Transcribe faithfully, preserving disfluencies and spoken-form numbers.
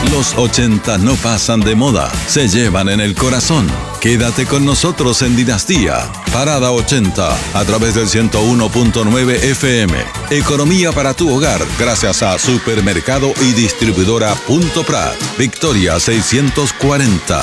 Los ochenta no pasan de moda, se llevan en el corazón. Quédate con nosotros en Dinastía. Parada ochenta, a través del ciento uno punto nueve F M. Economía para tu hogar, gracias a Supermercado y Distribuidora Punto Prat. Victoria seiscientos cuarenta.